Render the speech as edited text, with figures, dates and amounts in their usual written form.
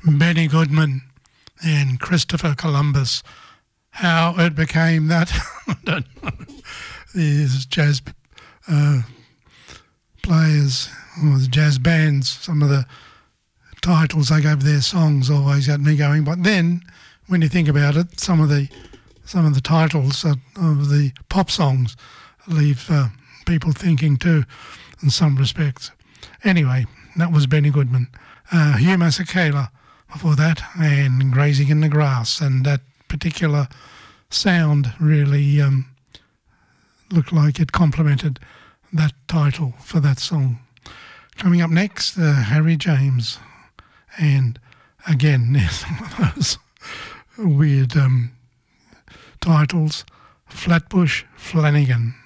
Benny Goodman and Christopher Columbus. How it became that, I don't know. These jazz players, or the jazz bands, some of the titles they gave their songs always got me going. But then, when you think about it, some of the titles of the pop songs leave people thinking too, in some respects. Anyway, that was Benny Goodman. Hugh Masekela before that, and Grazing in the Grass, and that particular sound really looked like it complemented that title for that song. Coming up next, Harry James, and again, there's some of those weird titles. Flatbush Flanagan.